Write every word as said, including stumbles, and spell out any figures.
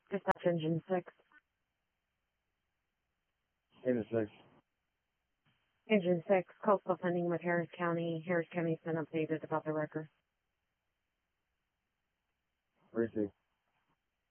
Dispatch Engine six. Engine six. Engine six, call still pending with Harris County. Harris County's been updated about the record. Receive.